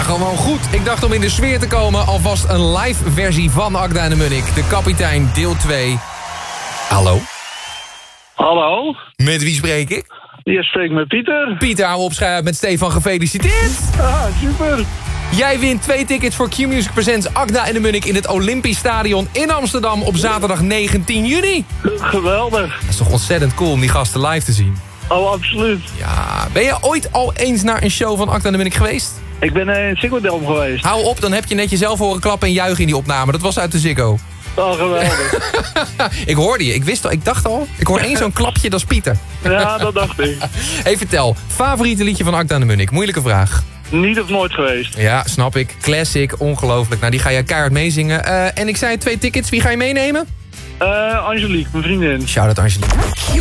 gewoon goed. Ik dacht om in de sfeer te komen alvast een live versie van Akda en de Munnik. De kapitein, deel 2. Hallo? Hallo? Met wie spreek ik? Je spreekt met Pieter. Pieter, hou op, schrijf met Stefan, gefeliciteerd. Ah, super. Jij wint 2 tickets voor Q-Music Presents Akda en de Munnik in het Olympisch Stadion in Amsterdam op zaterdag 19 juni. Geweldig. Dat is toch ontzettend cool om die gasten live te zien. Oh, absoluut. Ja, ben je ooit al eens naar een show van Akda en de Munnik geweest? Ik ben in Ziggo Dome geweest. Hou op, dan heb je net jezelf horen klappen en juichen in die opname. Dat was uit de Ziggo. Oh, geweldig. Ik hoorde je, ik dacht al. Ik hoor één zo'n klapje, dat is Pieter. Ja, dat dacht ik. Hey, vertel, favoriete liedje van Akda en de Munnik? Moeilijke vraag. Niet of nooit geweest. Ja, snap ik. Classic, ongelooflijk. Nou, die ga je keihard meezingen. En ik zei 2 tickets, wie ga je meenemen? Angelique, mijn vriendin. Shout-out Angelique.